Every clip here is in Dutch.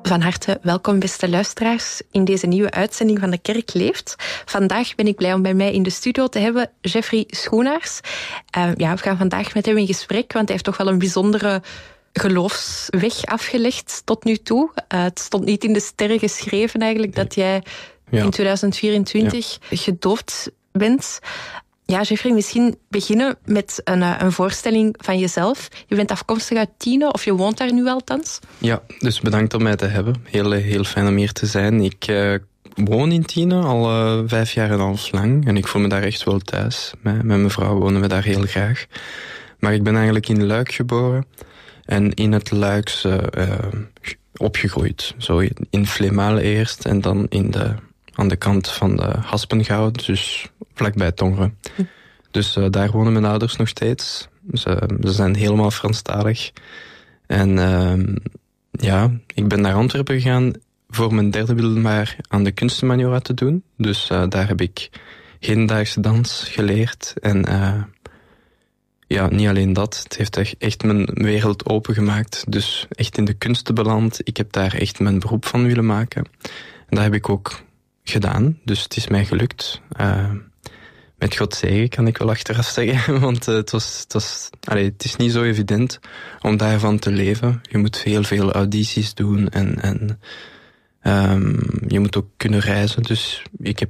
Van harte welkom, beste luisteraars, in deze nieuwe uitzending van De Kerk Leeft. Vandaag ben ik blij om bij mij in de studio te hebben Jeffrey Schoenaars. We gaan vandaag met hem in gesprek, want hij heeft toch wel een bijzondere geloofsweg afgelegd tot nu toe. Het stond niet in de sterren geschreven eigenlijk dat jij in 2024 gedoopt bent. Ja, Jeffrey, misschien beginnen met een voorstelling van jezelf. Je bent afkomstig uit Tiene, of je woont daar nu althans? Ja, dus bedankt om mij te hebben. Heel fijn om hier te zijn. Ik woon in Tiene al 5 jaar en half lang. En ik voel me daar echt wel thuis. Met mijn vrouw wonen we daar heel graag. Maar ik ben eigenlijk in Luik geboren. En in het Luiks opgegroeid. Zo in Vlemalen eerst en dan aan de kant van de Haspengoud, dus vlakbij Tongeren. Dus daar wonen mijn ouders nog steeds. Ze zijn helemaal Franstalig. En ik ben naar Antwerpen gegaan voor mijn 3e middelbaar aan de kunstenmaniora te doen. Dus daar heb ik hedendaagse dans geleerd. En niet alleen dat, het heeft echt mijn wereld opengemaakt. Dus echt in de kunsten beland. Ik heb daar echt mijn beroep van willen maken. En dat heb ik ook gedaan, dus het is mij gelukt. Met Gods zegen kan ik wel achteraf zeggen, want het is niet zo evident om daarvan te leven. Je moet heel veel audities doen en je moet ook kunnen reizen. Dus ik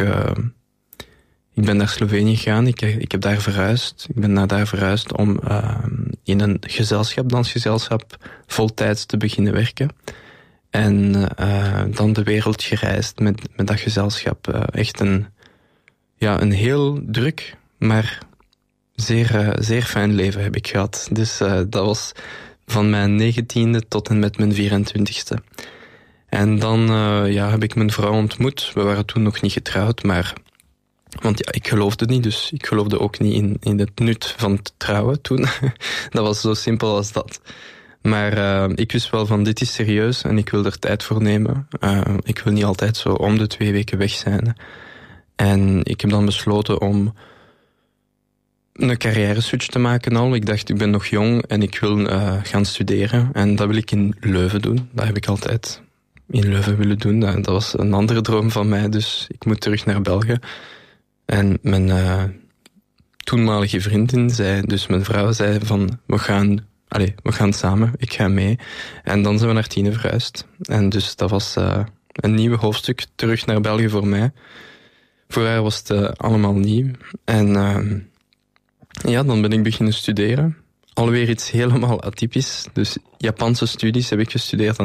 ben naar Slovenië gegaan, ik heb daar verhuisd. Ik ben naar daar verhuisd om in een dansgezelschap voltijds te beginnen werken. En dan de wereld gereisd met dat gezelschap. Echt een heel druk, maar zeer fijn leven heb ik gehad. Dus dat was van mijn 19e tot en met mijn 24e. En dan heb ik mijn vrouw ontmoet. We waren toen nog niet getrouwd, want ik geloofde niet, dus ik geloofde ook niet in het nut van het trouwen toen. Dat was zo simpel als dat. Maar ik wist wel van dit is serieus en ik wil er tijd voor nemen. Ik wil niet altijd zo om de 2 weken weg zijn. En ik heb dan besloten om een carrière-switch te maken al. Ik dacht, ik ben nog jong en ik wil gaan studeren. En dat wil ik in Leuven doen. Dat heb ik altijd in Leuven willen doen. Dat was een andere droom van mij, dus ik moet terug naar België. En mijn toenmalige vriendin dus mijn vrouw zei van, we gaan samen, ik ga mee. En dan zijn we naar Tiene verhuisd. En dus dat was een nieuw hoofdstuk terug naar België voor mij. Voor haar was het allemaal nieuw. En dan ben ik beginnen studeren. Alweer iets helemaal atypisch. Dus Japanse studies heb ik gestudeerd